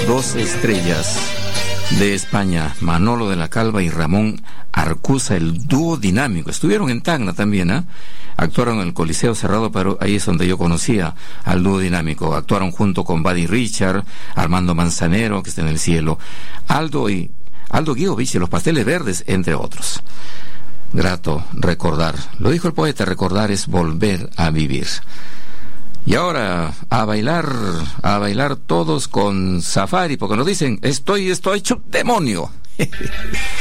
dos estrellas de España, Manolo de la Calva y Ramón Arcusa, el dúo dinámico. Estuvieron en Tacna también, ¿eh? Actuaron en el Coliseo Cerrado, pero ahí es donde yo conocía al dúo dinámico. Actuaron junto con Buddy Richard, Armando Manzanero, que está en el cielo, Aldo Guiovich y los Pasteles Verdes, entre otros. Grato recordar. Lo dijo el poeta, recordar es volver a vivir. Y ahora, a bailar todos con Safari, porque nos dicen, estoy hecho demonio.